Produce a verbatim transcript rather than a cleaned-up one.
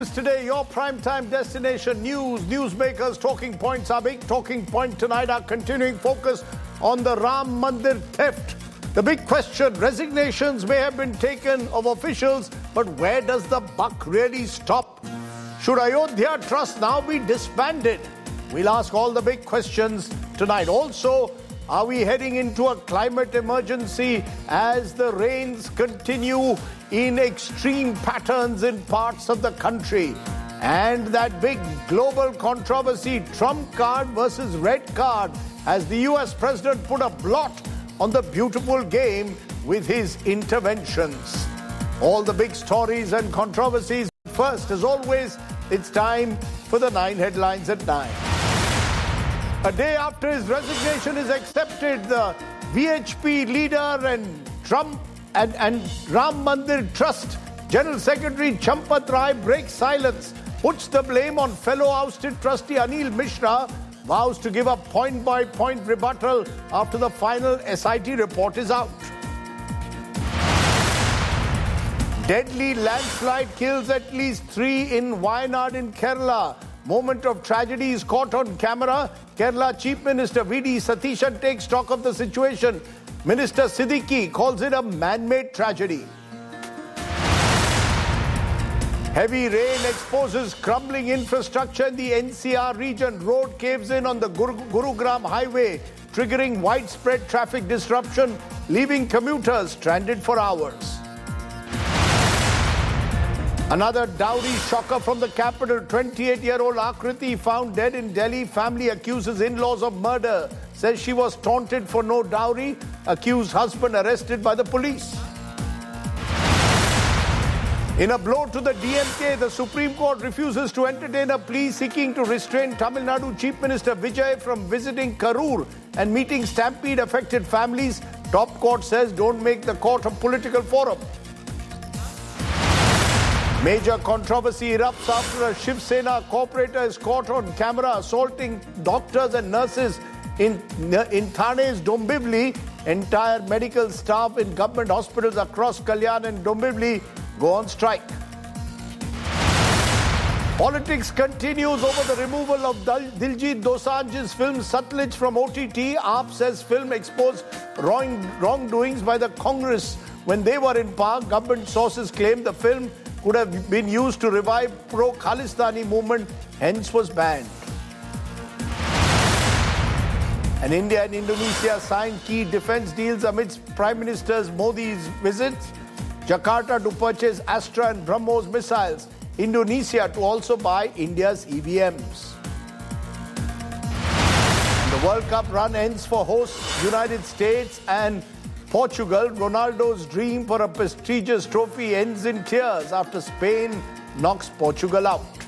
Today, your primetime destination news, newsmakers, talking points. Our big talking point tonight, our continuing focus on the Ram Mandir theft. The big question, resignations may have been taken of officials, but where does the buck really stop? Should Ayodhya Trust now be disbanded? We'll ask all the big questions tonight. Also, are we heading into a climate emergency as the rains continue in extreme patterns in parts of the country? And that big global controversy, Trump card versus red card, as the U S president put a blot on the beautiful game with his interventions. All the big stories and controversies. First, as always, it's time for the nine headlines at nine. A day after his resignation is accepted, the V H P leader and Trump and, and Ram Mandir Trust General Secretary Champath Rai breaks silence, puts the blame on fellow ousted trustee Anil Mishra, vows to give a point-by-point rebuttal after the final S I T report is out. Deadly landslide kills at least three in Wayanad in Kerala. Moment of tragedy is caught on camera. Kerala Chief Minister V D Satheeshan takes stock of the situation. Minister Siddiqui calls it a man-made tragedy. Heavy rain exposes crumbling infrastructure in the N C R region. Road caves in on the Guru- Gurugram highway, triggering widespread traffic disruption, leaving commuters stranded for hours. Another dowry shocker from the capital. twenty-eight-year-old Akriti found dead in Delhi. Family accuses in-laws of murder. Says she was taunted for no dowry. Accused husband arrested by the police. In a blow to the D M K, the Supreme Court refuses to entertain a plea seeking to restrain Tamil Nadu Chief Minister Vijay from visiting Karur and meeting stampede-affected families. Top court says don't make the court a political forum. Major controversy erupts after a Shiv Sena corporator is caught on camera assaulting doctors and nurses in, in Thane's Dombivli. Entire medical staff in government hospitals across Kalyan and Dombivli go on strike. Politics continues over the removal of Diljit Dosanjh's film Satluj from O T T. A A P says film exposed wrong, wrongdoings by the Congress when they were in power. Government sources claim the film could have been used to revive pro-Khalistani movement, hence was banned. And India and Indonesia signed key defense deals amidst Prime Minister Modi's visits. Jakarta to purchase Astra and BrahMos missiles. Indonesia to also buy India's E V Ms. And the World Cup run ends for hosts United States and Portugal. Ronaldo's dream for a prestigious trophy ends in tears after Spain knocks Portugal out.